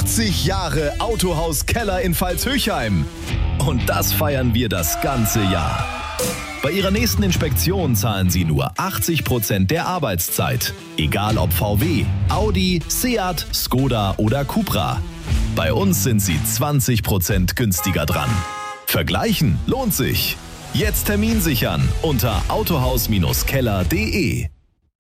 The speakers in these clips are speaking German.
80 Jahre Autohaus Keller in Pfalz-Höchheim. Und das feiern wir das ganze Jahr. Bei Ihrer nächsten Inspektion zahlen Sie nur 80% der Arbeitszeit. Egal ob VW, Audi, Seat, Skoda oder Cupra. Bei uns sind Sie 20% günstiger dran. Vergleichen lohnt sich. Jetzt Termin sichern unter autohaus-keller.de.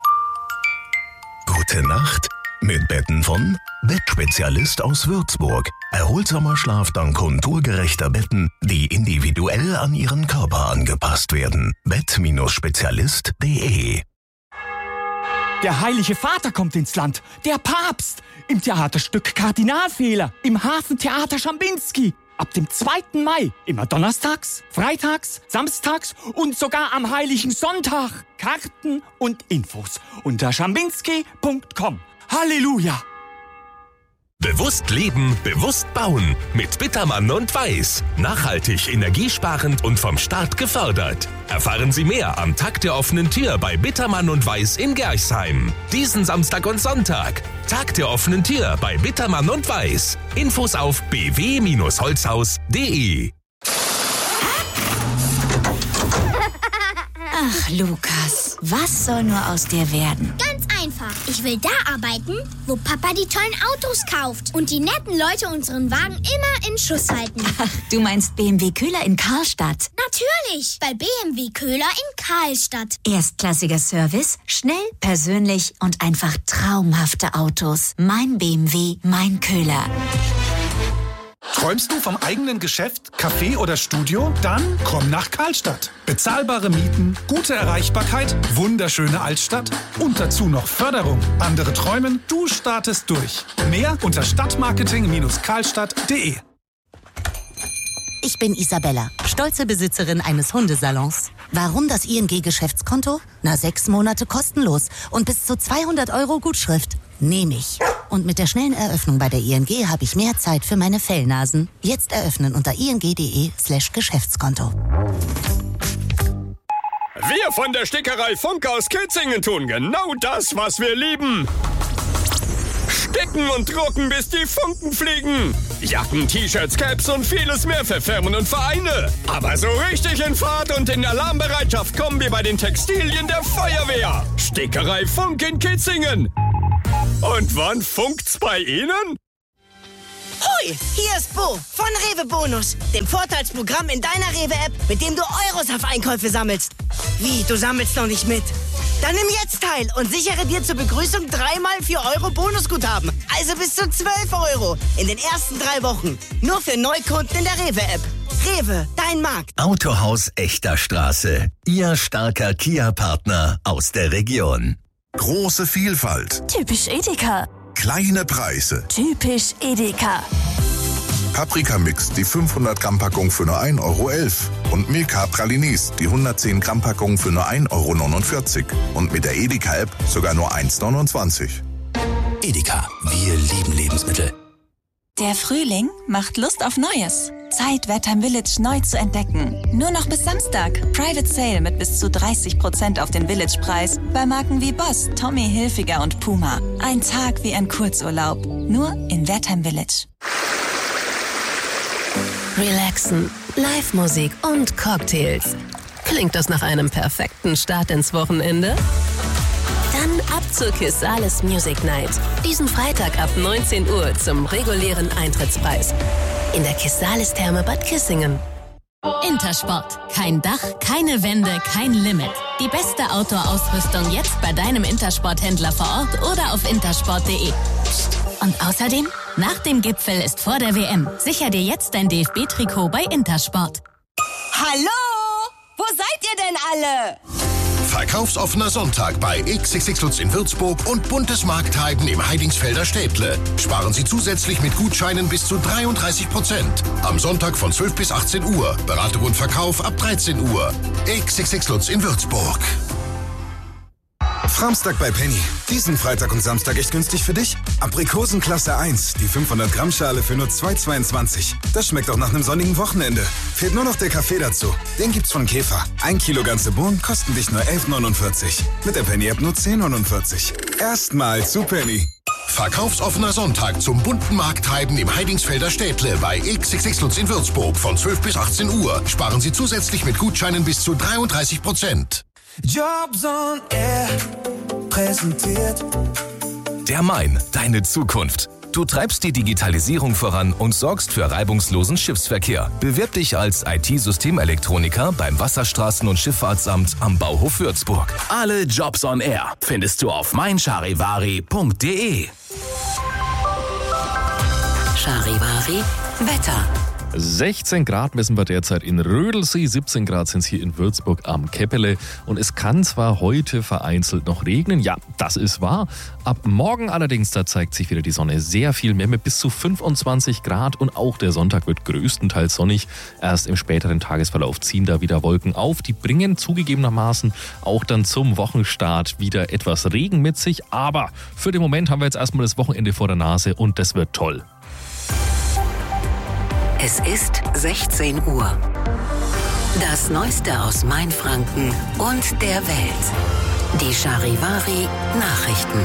Gute Nacht mit Betten von Bettspezialist aus Würzburg. Erholsamer Schlaf dank konturgerechter Betten, die individuell an Ihren Körper angepasst werden. Bett-spezialist.de. Der Heilige Vater kommt ins Land, der Papst, im Theaterstück Kardinalfehler, im Hafentheater Schambinski. Ab dem 2. Mai, immer donnerstags, freitags, samstags und sogar am Heiligen Sonntag. Karten und Infos unter schambinski.com. Halleluja! Bewusst leben, bewusst bauen. Mit Bittermann und Weiß. Nachhaltig, energiesparend und vom Staat gefördert. Erfahren Sie mehr am Tag der offenen Tür bei Bittermann und Weiß in Gerchsheim. Diesen Samstag und Sonntag. Tag der offenen Tür bei Bittermann und Weiß. Infos auf bw-holzhaus.de. Ach, Lukas, was soll nur aus dir werden? Ganz einfach. Ich will da arbeiten, wo Papa die tollen Autos kauft und die netten Leute unseren Wagen immer in Schuss halten. Ach, du meinst BMW Köhler in Karlstadt? Natürlich, bei BMW Köhler in Karlstadt. Erstklassiger Service, schnell, persönlich und einfach traumhafte Autos. Mein BMW, mein Köhler. Träumst du vom eigenen Geschäft, Café oder Studio? Dann komm nach Karlstadt. Bezahlbare Mieten, gute Erreichbarkeit, wunderschöne Altstadt und dazu noch Förderung. Andere träumen, du startest durch. Mehr unter stadtmarketing-karlstadt.de. Ich bin Isabella, stolze Besitzerin eines Hundesalons. Warum das ING-Geschäftskonto? 6 Monate kostenlos und bis zu 200 € Gutschrift. Nehme ich. Und mit der schnellen Eröffnung bei der ING habe ich mehr Zeit für meine Fellnasen. Jetzt eröffnen unter ing.de/Geschäftskonto. Wir von der Stickerei Funk aus Kitzingen tun genau das, was wir lieben. Sticken und drucken, bis die Funken fliegen. Jacken, T-Shirts, Caps und vieles mehr für Firmen und Vereine. Aber so richtig in Fahrt und in Alarmbereitschaft kommen wir bei den Textilien der Feuerwehr. Stickerei Funk in Kitzingen. Und wann funkt's bei Ihnen? Hoi, hier ist Bo von Rewe Bonus, dem Vorteilsprogramm in deiner Rewe-App, mit dem du Euros auf Einkäufe sammelst. Wie, du sammelst noch nicht mit? Dann nimm jetzt teil und sichere dir zur Begrüßung 3x 4 € Bonusguthaben. Also bis zu 12 € in den ersten 3 Wochen. Nur für Neukunden in der Rewe-App. Rewe, dein Markt. Autohaus Echter Straße. Ihr starker Kia-Partner aus der Region. Große Vielfalt. Typisch Edeka. Kleine Preise. Typisch Edeka. Paprikamix, die 500 Gramm Packung für nur 1,11 € und Milka Pralinis, die 110 Gramm Packung für nur 1,49 € und mit der Edeka-App sogar nur 1,29 €. Edeka, wir lieben Lebensmittel. Der Frühling macht Lust auf Neues. Zeit, Wertheim Village neu zu entdecken. Nur noch bis Samstag. Private Sale mit bis zu 30% auf den Village-Preis bei Marken wie Boss, Tommy Hilfiger und Puma. Ein Tag wie ein Kurzurlaub. Nur in Wertheim Village. Relaxen, Live-Musik und Cocktails. Klingt das nach einem perfekten Start ins Wochenende? Dann ab zur Kissales Music Night. Diesen Freitag ab 19 Uhr zum regulären Eintrittspreis. In der Kissales Therme Bad Kissingen. Intersport. Kein Dach, keine Wände, kein Limit. Die beste Outdoor-Ausrüstung jetzt bei deinem Intersport-Händler vor Ort oder auf intersport.de. Und außerdem, nach dem Gipfel ist vor der WM. Sicher dir jetzt dein DFB-Trikot bei Intersport. Hallo? Wo seid ihr denn alle? Verkaufsoffener Sonntag bei XXX Lutz in Würzburg und buntes Markttreiben im Heidingsfelder Städtle. Sparen Sie zusätzlich mit Gutscheinen bis zu 33%. Am Sonntag von 12 bis 18 Uhr. Beratung und Verkauf ab 13 Uhr. XXX Lutz in Würzburg. Framstag bei Penny. Diesen Freitag und Samstag echt günstig für dich. Aprikosen Klasse 1, die 500 Gramm Schale für nur 2,22. Das schmeckt auch nach einem sonnigen Wochenende. Fehlt nur noch der Kaffee dazu. Den gibt's von Käfer. 1 Kilo ganze Bohnen kosten dich nur 11,49. Mit der Penny-App nur 10,49. Erstmal zu Penny. Verkaufsoffener Sonntag zum bunten Markttreiben im Heidingsfelder Städtle bei XXX Lutz in Würzburg von 12 bis 18 Uhr. Sparen Sie zusätzlich mit Gutscheinen bis zu 33%. Jobs on Air präsentiert Der Main, deine Zukunft. Du treibst die Digitalisierung voran und sorgst für reibungslosen Schiffsverkehr. Bewirb dich als IT-Systemelektroniker beim Wasserstraßen- und Schifffahrtsamt am Bauhof Würzburg. Alle Jobs on Air findest du auf meincharivari.de. Charivari Wetter. 16 Grad messen wir derzeit in Rödelsee, 17 Grad sind es hier in Würzburg am Keppele. Und es kann zwar heute vereinzelt noch regnen, ja, das ist wahr. Ab morgen allerdings, da zeigt sich wieder die Sonne sehr viel mehr mit bis zu 25 Grad. Und auch der Sonntag wird größtenteils sonnig. Erst im späteren Tagesverlauf ziehen da wieder Wolken auf. Die bringen zugegebenermaßen auch dann zum Wochenstart wieder etwas Regen mit sich. Aber für den Moment haben wir jetzt erstmal das Wochenende vor der Nase und das wird toll. Es ist 16 Uhr. Das Neueste aus Mainfranken und der Welt. Die Charivari Nachrichten.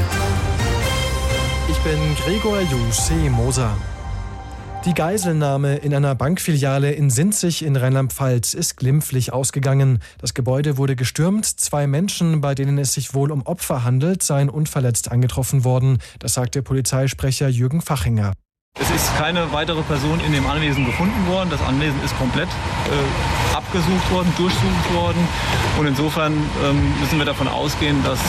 Ich bin Gregor Jussi-Moser. Die Geiselnahme in einer Bankfiliale in Sinzig in Rheinland-Pfalz ist glimpflich ausgegangen. Das Gebäude wurde gestürmt. 2 Menschen, bei denen es sich wohl um Opfer handelt, seien unverletzt angetroffen worden. Das sagte Polizeisprecher Jürgen Fachinger. Es ist keine weitere Person in dem Anwesen gefunden worden. Das Anwesen ist komplett abgesucht worden, durchsucht worden. Und insofern müssen wir davon ausgehen, dass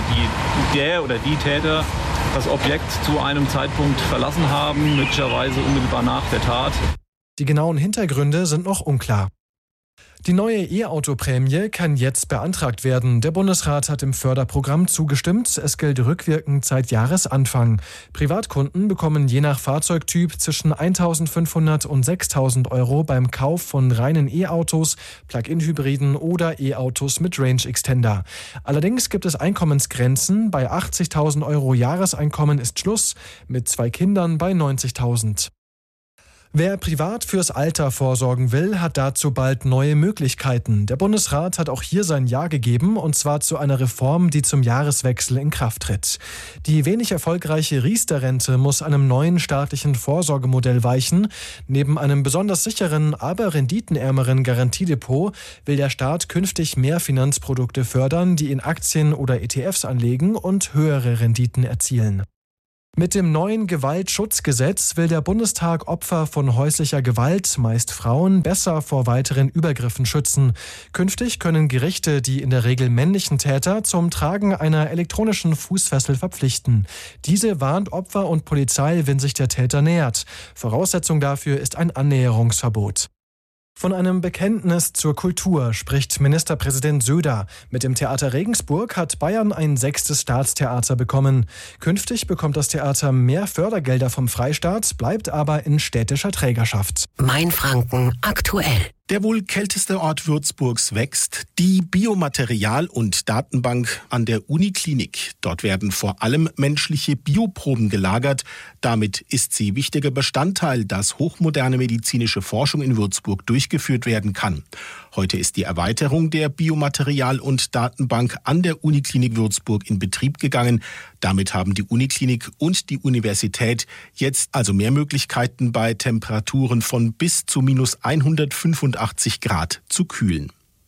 der oder die Täter das Objekt zu einem Zeitpunkt verlassen haben, möglicherweise unmittelbar nach der Tat. Die genauen Hintergründe sind noch unklar. Die neue E-Auto-Prämie kann jetzt beantragt werden. Der Bundesrat hat im Förderprogramm zugestimmt. Es gilt rückwirkend seit Jahresanfang. Privatkunden bekommen je nach Fahrzeugtyp zwischen 1.500 und 6.000 Euro beim Kauf von reinen E-Autos, Plug-in-Hybriden oder E-Autos mit Range-Extender. Allerdings gibt es Einkommensgrenzen. Bei 80.000 Euro Jahreseinkommen ist Schluss, mit 2 Kindern bei 90.000. Wer privat fürs Alter vorsorgen will, hat dazu bald neue Möglichkeiten. Der Bundesrat hat auch hier sein Ja gegeben, und zwar zu einer Reform, die zum Jahreswechsel in Kraft tritt. Die wenig erfolgreiche Riester-Rente muss einem neuen staatlichen Vorsorgemodell weichen. Neben einem besonders sicheren, aber renditenärmeren Garantiedepot will der Staat künftig mehr Finanzprodukte fördern, die in Aktien oder ETFs anlegen und höhere Renditen erzielen. Mit dem neuen Gewaltschutzgesetz will der Bundestag Opfer von häuslicher Gewalt, meist Frauen, besser vor weiteren Übergriffen schützen. Künftig können Gerichte die in der Regel männlichen Täter zum Tragen einer elektronischen Fußfessel verpflichten. Diese warnt Opfer und Polizei, wenn sich der Täter nähert. Voraussetzung dafür ist ein Annäherungsverbot. Von einem Bekenntnis zur Kultur spricht Ministerpräsident Söder. Mit dem Theater Regensburg hat Bayern ein 6. Staatstheater bekommen. Künftig bekommt das Theater mehr Fördergelder vom Freistaat, bleibt aber in städtischer Trägerschaft. Mainfranken aktuell. Der wohl kälteste Ort Würzburgs wächst, die Biomaterial- und Datenbank an der Uniklinik. Dort werden vor allem menschliche Bioproben gelagert. Damit ist sie wichtiger Bestandteil, dass hochmoderne medizinische Forschung in Würzburg durchgeführt werden kann. Heute ist die Erweiterung der Biomaterial- und Datenbank an der Uniklinik Würzburg in Betrieb gegangen. Damit haben die Uniklinik und die Universität jetzt also mehr Möglichkeiten, bei Temperaturen von bis zu minus 185 Grad zu kühlen.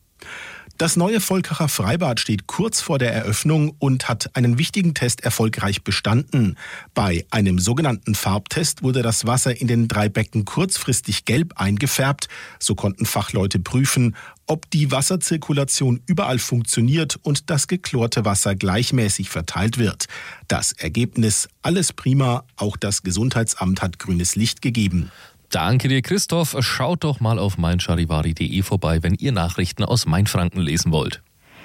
Das neue Volkacher Freibad steht kurz vor der Eröffnung und hat einen wichtigen Test erfolgreich bestanden. Bei einem sogenannten Farbtest wurde das Wasser in den 3 Becken kurzfristig gelb eingefärbt. So konnten Fachleute prüfen, ob die Wasserzirkulation überall funktioniert und das geklorte Wasser gleichmäßig verteilt wird. Das Ergebnis: alles prima, auch das Gesundheitsamt hat grünes Licht gegeben. Danke dir, Christoph. Schaut doch mal auf meincharivari.de vorbei, wenn ihr Nachrichten aus Mainfranken lesen wollt.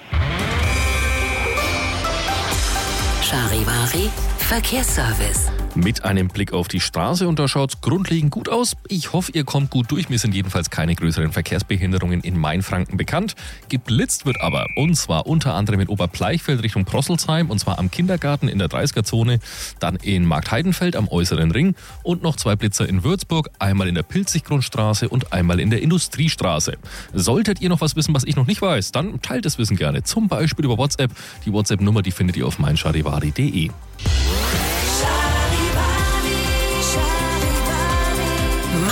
Charivari Verkehrsservice. Mit einem Blick auf die Straße, und da schaut es grundlegend gut aus. Ich hoffe, ihr kommt gut durch. Mir sind jedenfalls keine größeren Verkehrsbehinderungen in Mainfranken bekannt. Geblitzt wird aber, und zwar unter anderem in Oberbleichfeld Richtung Prosselsheim, und zwar am Kindergarten in der 30er-Zone, dann in Marktheidenfeld am Äußeren Ring und noch 2 Blitzer in Würzburg, einmal in der Pilziggrundstraße und einmal in der Industriestraße. Solltet ihr noch was wissen, was ich noch nicht weiß, dann teilt das Wissen gerne, zum Beispiel über WhatsApp. Die WhatsApp-Nummer, die findet ihr auf meincharivari.de.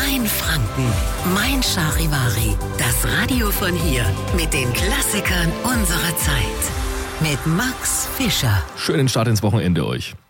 Mein Franken, mein Charivari. Das Radio von hier mit den Klassikern unserer Zeit. Mit Max Fischer. Schönen Start ins Wochenende euch.